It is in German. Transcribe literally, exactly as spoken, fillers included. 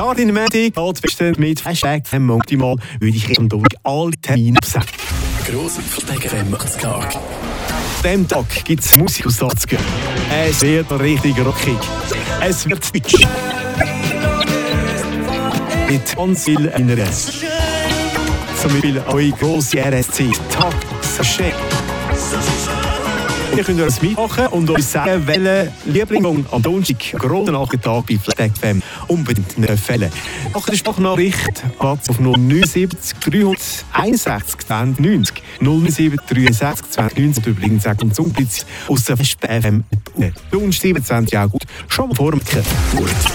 Start in der Medic, geht bestimmt mit Hashtag F M optimal, würde ich eben durch alle Termine absetzen. Grosse Hashtag F M macht's klar. An diesem Tag gibt es Musik aus Salzgitter. Es wird richtig rockig. Es wird deutsch. Mit ganz viel Inneres. Zum Beispiel eure grosse R S C, Tag Sachet. Ihr könnt uns mitmachen und uns sagen, welche Lieblingssong am Donnerstag, großen Nachmittag bei Hashtag F M unbedingt nicht fehlen. Nach der Sprachnachricht Platz auf null neun sieben drei eins sechs zwanzig neunzig. null neun sieben drei sechs zwanzig neunzig. Übrigens sagt uns Songblitz aus der F M. Donnerstag, siebenundzwanzigsten August, schon mal vor dem Kicken.